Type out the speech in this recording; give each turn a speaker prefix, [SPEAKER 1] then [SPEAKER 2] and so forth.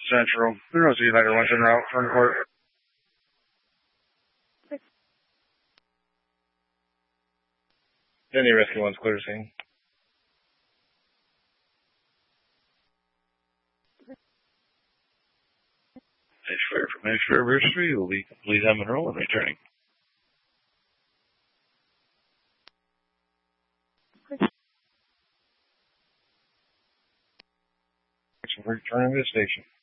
[SPEAKER 1] Central. 302 United Lunch en route from court. Any rescue ones clear scene. Ashfare from Ashfare Anniversary will be complete on Monroe and returning. Returning to the station.